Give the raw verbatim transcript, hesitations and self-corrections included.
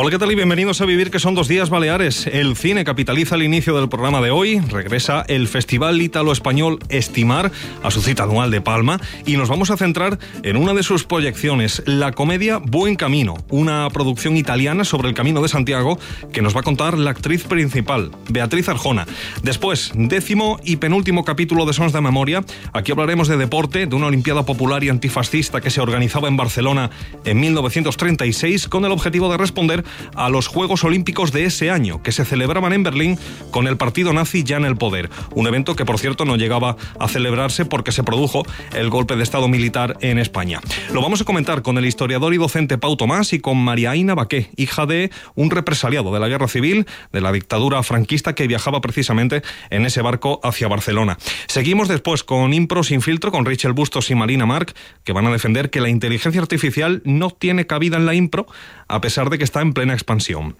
Hola, ¿qué tal y bienvenidos a Vivir, que son dos días baleares? El cine capitaliza el inicio del programa de hoy, regresa el Festival Ítalo-Español Estimar a su cita anual de Palma y nos vamos a centrar en una de sus proyecciones, la comedia Buen Camino, una producción italiana sobre el Camino de Santiago que nos va a contar la actriz principal, Beatriz Arjona. Después, décimo y penúltimo capítulo de Sons de Memoria, aquí hablaremos de deporte, de una Olimpiada Popular y Antifascista que se organizaba en Barcelona en mil novecientos treinta y seis con el objetivo de responder a los Juegos Olímpicos de ese año, que se celebraban en Berlín con el partido nazi ya en el poder. Un evento que, por cierto, no llegaba a celebrarse porque se produjo el golpe de Estado militar en España. Lo vamos a comentar con el historiador y docente Pau Tomás y con María Aina Baqué, hija de un represaliado de la Guerra Civil, de la dictadura franquista, que viajaba precisamente en ese barco hacia Barcelona. Seguimos después con Impro Sin Filtro, con Rachel Bustos y Marina Marc, que van a defender que la inteligencia artificial no tiene cabida en la impro, a pesar de que está en plena expansión.